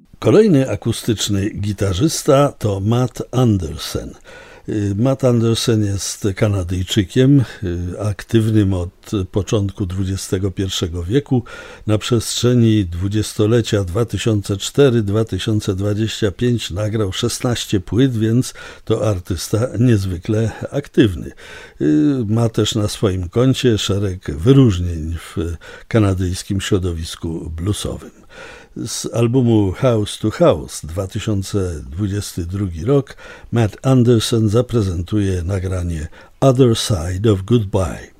Kolejny akustyczny gitarzysta to Matt Anderson. Matt Anderson jest Kanadyjczykiem, aktywnym od początku XXI wieku. Na przestrzeni dwudziestolecia 2004-2025 nagrał 16 płyt, więc to artysta niezwykle aktywny. Ma też na swoim koncie szereg wyróżnień w kanadyjskim środowisku bluesowym. Z albumu House to House 2022 rok Matt Anderson zaprezentuje nagranie Other Side of Goodbye.